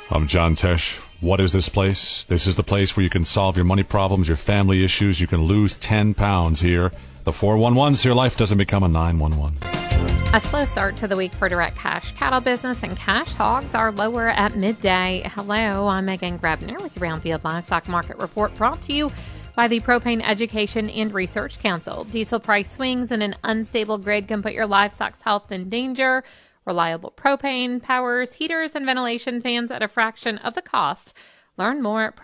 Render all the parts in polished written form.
I'm John Tesh. What is this place? This is the place where you can solve your money problems, your family issues. You can lose 10 pounds here. The 411 so your life doesn't become a 911. A slow start to the week for direct cash cattle business, and cash hogs are lower at midday. Hello, I'm Megan Grebner with your Brownfield Livestock Market Report, brought to you by the Propane Education and Research Council. Diesel price swings and an unstable grid can put your livestock's health in danger. Reliable propane powers heaters and ventilation fans at a fraction of the cost. Learn more at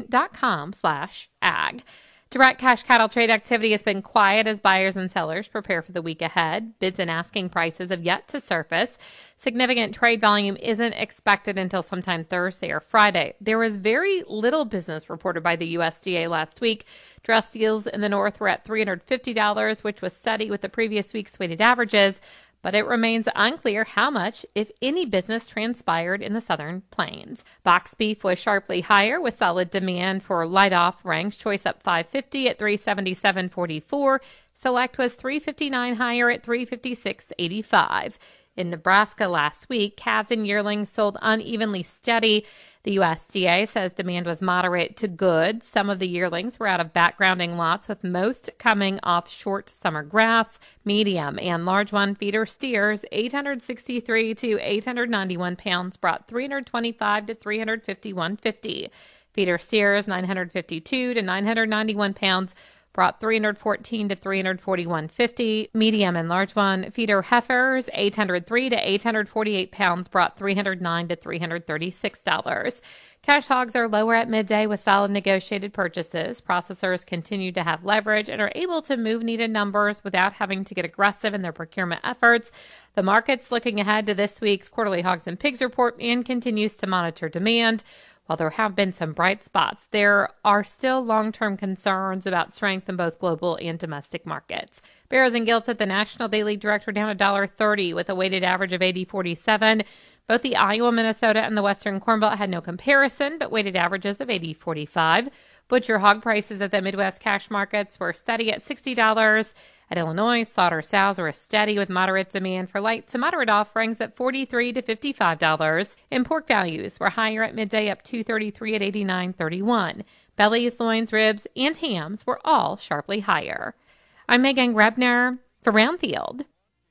propane.com/ag. Direct cash cattle trade activity has been quiet as buyers and sellers prepare for the week ahead. Bids and asking prices have yet to surface. Significant trade volume isn't expected until sometime Thursday or Friday. There was very little business reported by the USDA last week. Dress deals in the north were at $350, which was steady with the previous week's weighted averages, but it remains unclear how much, if any, business transpired in the southern plains. Box beef was sharply higher with solid demand for light-off ranks. Choice up $5.50 at $377.44. Select was $3.59 higher at $356.85. In Nebraska last week, calves and yearlings sold unevenly steady. The USDA says demand was moderate to good. Some of the yearlings were out of backgrounding lots, with most coming off short summer grass. Medium and large one feeder steers, 863 to 891 pounds, brought 325 to 351.50. Feeder steers, 952 to 991 pounds, brought 314 to 341.50. Medium and large one feeder heifers, 803 to 848 pounds, brought 309 to $336. Cash hogs are lower at midday with solid negotiated purchases. Processors continue to have leverage and are able to move needed numbers without having to get aggressive in their procurement efforts. The market's looking ahead to this week's quarterly hogs and pigs report and continues to monitor demand. While there have been some bright spots, there are still long-term concerns about strength in both global and domestic markets. Barrows and Gilts at the National Daily Direct were down $1.30 with a weighted average of 80.47. Both the Iowa, Minnesota, and the Western Corn Belt had no comparison, but weighted averages of 80.45. Butcher hog prices at the Midwest cash markets were steady at $60. At Illinois, slaughter sows were steady with moderate demand for light to moderate offerings at $43 to $55. And pork values were higher at midday, up $2.33 at $89.31. Bellies, loins, ribs, and hams were all sharply higher. I'm Megan Grebner for Brownfield.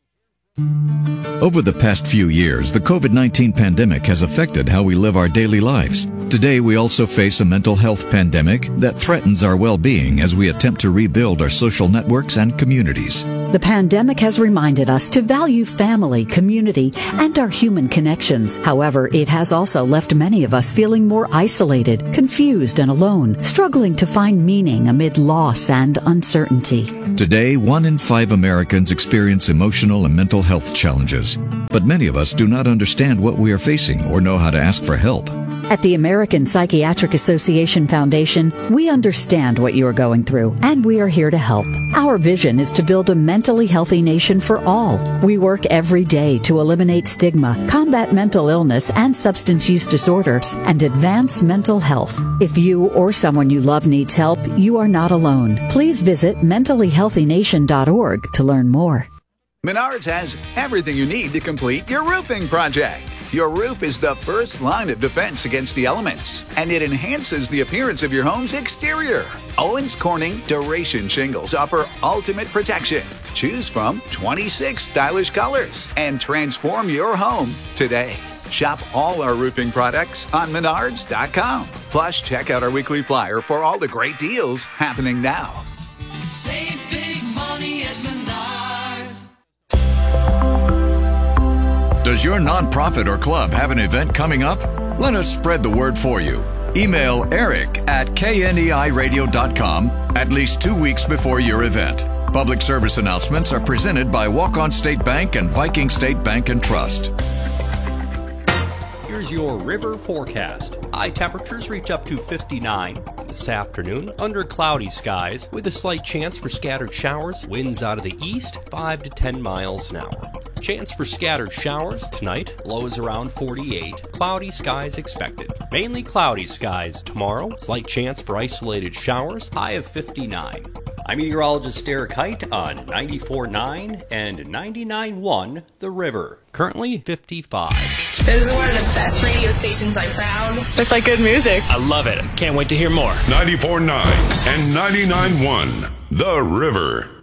Over the past few years, the COVID-19 pandemic has affected how we live our daily lives. Today, we also face a mental health pandemic that threatens our well-being as we attempt to rebuild our social networks and communities. The pandemic has reminded us to value family, community, and our human connections. However, it has also left many of us feeling more isolated, confused, and alone, struggling to find meaning amid loss and uncertainty. Today, 1 in 5 Americans experience emotional and mental health challenges, but many of us do not understand what we are facing or know how to ask for help. At the American Psychiatric Association Foundation, we understand what you are going through, and we are here to help. Our vision is to build a mentally healthy nation for all. We work every day to eliminate stigma, combat mental illness and substance use disorders, and advance mental health. If you or someone you love needs help, you are not alone. Please visit mentallyhealthynation.org to learn more. Menards has everything you need to complete your roofing project. Your roof is the first line of defense against the elements, and it enhances the appearance of your home's exterior. Owens Corning Duration Shingles offer ultimate protection. Choose from 26 stylish colors and transform your home today. Shop all our roofing products on Menards.com. Plus, check out our weekly flyer for all the great deals happening now. Save big money at Menards. Does your nonprofit or club have an event coming up? Let us spread the word for you. Email Eric at kneiradio.com at least 2 weeks before your event. Public service announcements are presented by Walk-On State Bank and Viking State Bank and Trust. Here's your river forecast. High temperatures reach up to 59 this afternoon under cloudy skies with a slight chance for scattered showers. Winds out of the east 5 to 10 miles an hour. Chance for scattered showers tonight, lows around 48. Cloudy skies expected. Mainly cloudy skies tomorrow. Slight chance for isolated showers, high of 59. I'm meteorologist Derek Height on 94.9 and 99.1 The River. Currently 55. This is one of the best radio stations I've found. It's like good music. I love it. Can't wait to hear more. 94.9 and 99.1 The River.